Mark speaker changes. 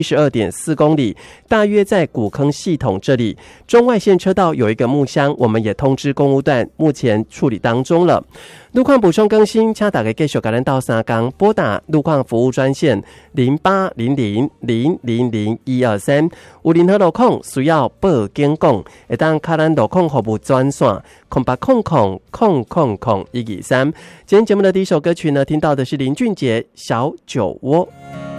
Speaker 1: 12.4公里，大约在古坑系统这里。中外线车道有一个木箱，我们也通知公务段，目前处理当中了。路况补充更新，请大家继续给咱到三港拨打路况服务专线0800000123，有任何路况需要报警讲，会当卡咱路况服务专线0800000123。今天节目的第一首歌曲呢，听到的是林俊杰《小酒窝》。